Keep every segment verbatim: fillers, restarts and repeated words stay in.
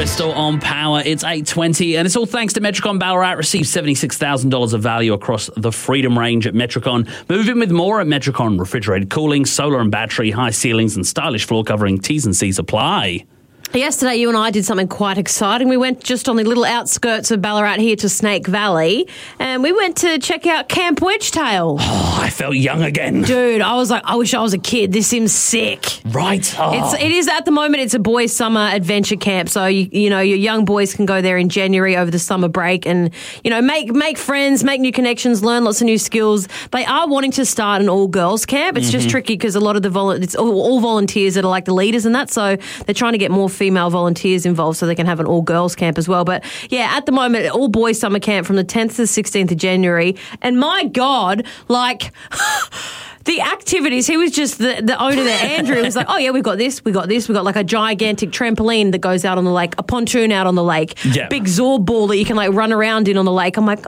Crystal on Power. It's eight twenty, and it's all thanks to Metricon Ballarat. Receive seventy-six thousand dollars of value across the Freedom range at Metricon. Move in with more at Metricon. Refrigerated cooling, solar and battery, high ceilings, and stylish floor covering. T's and C's apply. Yesterday, you and I did something quite exciting. We went just on the little outskirts of Ballarat here to Snake Valley, and we went to check out Camp Wedgetail. Oh, I felt young again. Dude, I was like, I wish I was a kid. This seems sick. Right. Oh. It's, it is, at the moment, it's a boys' summer adventure camp. So, you, you know, your young boys can go there in January over the summer break and, you know, make make friends, make new connections, learn lots of new skills. They are wanting to start an all-girls camp. It's mm-hmm. just tricky because a lot of the vol- it's all, all volunteers that are like the leaders and that. So they're trying to get more female volunteers involved so they can have an all-girls camp as well. But, yeah, at the moment, all-boys summer camp from the tenth to the sixteenth of January. And, my God, like... the activities, he was just the, the owner there, Andrew, was like, oh, yeah, we've got this, we've got this, we've got like a gigantic trampoline that goes out on the lake, a pontoon out on the lake, yeah. big Zorb ball that you can like run around in on the lake. I'm like,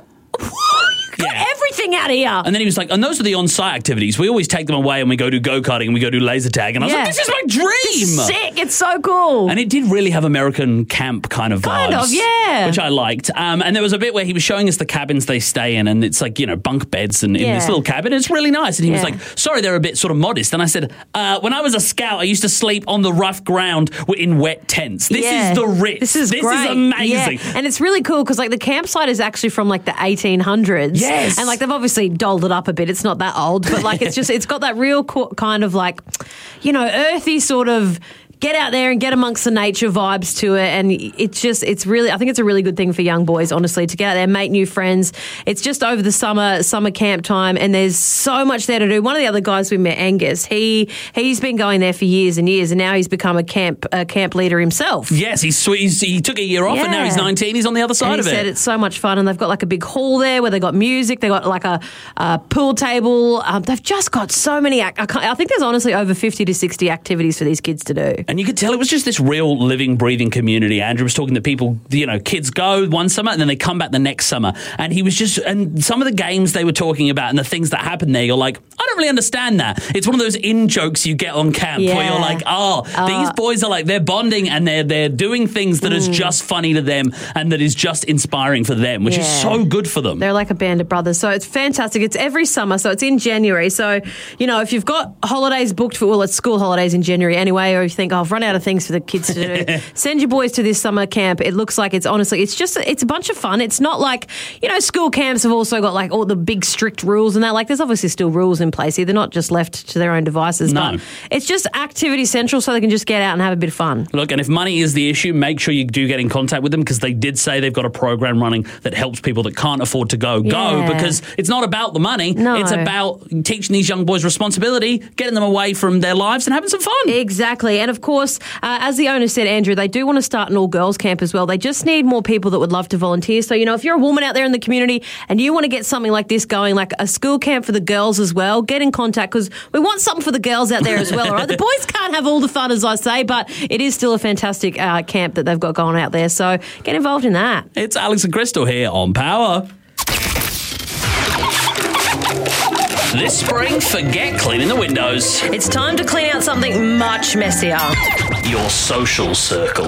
got yeah. everything out here. And then he was like, and those are the on-site activities. We always take them away and we go do go-karting and we go do laser tag. And I was yeah. like, this is my dream. It's sick. It's so cool. And it did really have American camp kind of kind vibes. Kind of, yeah. Which I liked. Um, and there was a bit where he was showing us the cabins they stay in, and it's like, you know, bunk beds and in yeah. this little cabin. It's really nice. And he yeah. was like, sorry, they're a bit sort of modest. And I said, uh, when I was a scout, I used to sleep on the rough ground in wet tents. This yeah. is the Ritz. This is this great. is amazing. Yeah. And it's really cool because like the campsite is actually from like the eighteen hundreds. Yes. And like they've obviously dolled it up a bit. It's not that old, but like it's just, it's got that real co- kind of like, you know, earthy sort of get out there and get amongst the nature vibes to it. And it's just, it's really, I think it's a really good thing for young boys, honestly, to get out there, make new friends. It's just over the summer, summer camp time, and there's so much there to do. One of the other guys we met, Angus, he, he's been going there for years and years, and now he's become a camp, a camp leader himself. Yes, he's, he's he took a year off yeah. and now he's nineteen. He's on the other side and of he it. He said it's so much fun, and they've got like a big hall there where they got music. They got like a, a pool table. Um, they've just got so many. I, I think there's honestly over fifty to sixty activities for these kids to do. And you could tell it was just this real living, breathing community. Andrew was talking to people, you know, kids go one summer and then they come back the next summer. And he was just, and some of the games they were talking about and the things that happened there, you're like, I don't really understand that. It's one of those in jokes you get on camp yeah. where you're like, oh, uh, these boys are like, they're bonding and they're they're doing things that mm. is just funny to them and that is just inspiring for them, which yeah. is so good for them. They're like a band of brothers. So it's fantastic. It's every summer. So it's in January. So, you know, if you've got holidays booked for, well, it's school holidays in January anyway, or you think, oh, I've run out of things for the kids to do, send your boys to this summer camp. It looks like it's honestly, it's just, it's a bunch of fun. It's not like, you know, school camps have also got like all the big strict rules and that. Like there's obviously still rules in place here. They're not just left to their own devices. No. But it's just activity central so they can just get out and have a bit of fun. Look, and if money is the issue, make sure you do get in contact with them because they did say they've got a program running that helps people that can't afford to go, yeah. go because it's not about the money. No. It's about teaching these young boys responsibility, getting them away from their lives and having some fun. Exactly. And of course, uh, as the owner said, Andrew, they do want to start an all-girls camp as well. They just need more people that would love to volunteer. So, you know, if you're a woman out there in the community and you want to get something like this going, like a school camp for the girls as well, get in contact because we want something for the girls out there as well, all right? The boys can't have all the fun, as I say, but it is still a fantastic uh, camp that they've got going out there. So get involved in that. It's Alex and Crystal here on Power. This spring, forget cleaning the windows. It's time to clean out something much messier. Your social circle.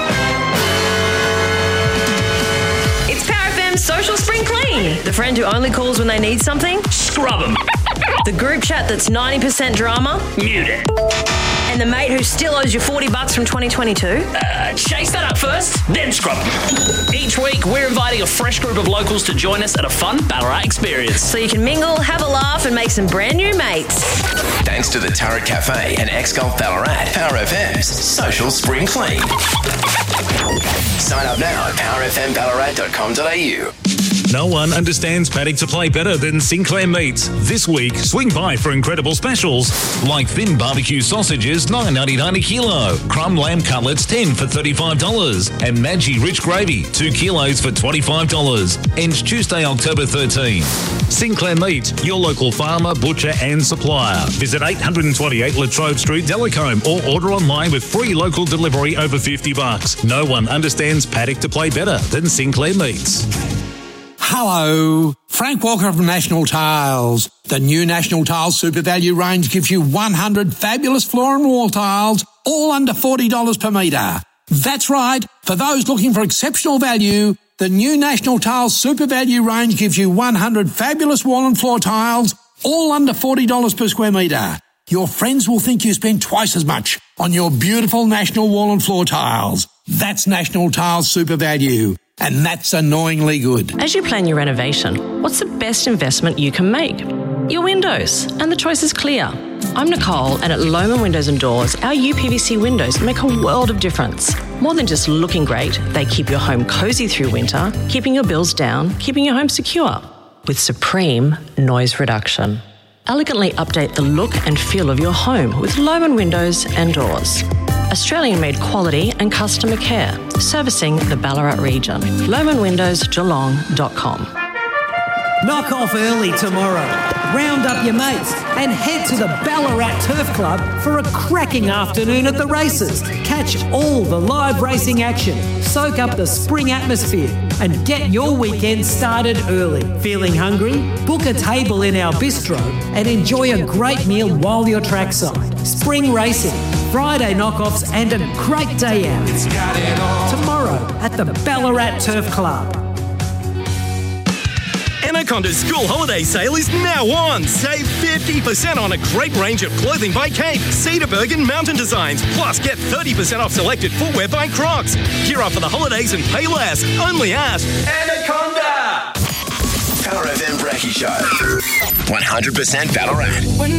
It's Power F M's Social Spring Clean. The friend who only calls when they need something. Scrub them. The group chat that's ninety percent drama. Mute it. And the mate who still owes you forty bucks from twenty twenty-two. Uh, chase that up first, then scrub them. Each week, we're inviting a fresh group of locals to join us at a fun Ballarat experience. So you can mingle, have a laugh, and make some brand new mates. Thanks to the Turret Cafe and X-Golf Ballarat, Power F M's Social Spring Clean. Sign up now at power f m ballarat dot com dot a u. No one understands paddock to play better than Sinclair Meats. This week, swing by for incredible specials like thin barbecue sausages, nine ninety-nine a kilo, crumb lamb cutlets, ten for thirty-five dollars, and Maggi rich gravy, two kilos for twenty-five dollars. Ends Tuesday, October thirteenth. Sinclair Meat, your local farmer, butcher and supplier. Visit eight twenty-eight Latrobe Street, Delacombe, or order online with free local delivery over fifty bucks. No one understands paddock to play better than Sinclair Meats. Hello, Frank Walker from National Tiles. The new National Tiles Super Value range gives you one hundred fabulous floor and wall tiles, all under forty dollars per metre. That's right, for For those looking for exceptional value, the new National Tiles Super Value range gives you one hundred fabulous wall and floor tiles, all under forty dollars per square metre. Your friends will think you spend twice as much on your beautiful National wall and floor tiles. That's National Tiles Super Value, and that's annoyingly good. As you plan your renovation, what's the best investment you can make? Your windows, and the choice is clear. I'm Nicole, and at Lohmann Windows and Doors, our U P V C windows make a world of difference. More than just looking great, they keep your home cosy through winter, keeping your bills down, keeping your home secure. With supreme noise reduction. Elegantly update the look and feel of your home with Lohmann Windows and Doors. Australian-made quality and customer care, servicing the Ballarat region. lohmann windows geelong dot com. Knock off early tomorrow. Round up your mates and head to the Ballarat Turf Club for a cracking afternoon at the races. Catch all the live racing action, soak up the spring atmosphere and get your weekend started early. Feeling hungry? Book a table in our bistro and enjoy a great meal while you're trackside. Spring racing, Friday knockoffs and a great day out. Tomorrow at the Ballarat Turf Club. Anaconda's school holiday sale is now on. Save fifty percent on a great range of clothing by Cape, Cedarburg and Mountain Designs. Plus, get thirty percent off selected footwear by Crocs. Gear up for the holidays and pay less. Only at Anaconda. Power F M Brekkie Show. one hundred percent Ballarat.